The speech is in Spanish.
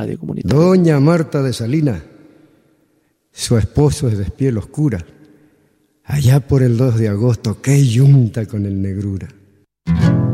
radio comunitaria. Doña Marta de Salinas, su esposo es de espiel oscura. Allá por el 2 de agosto, qué yunta con el negrura.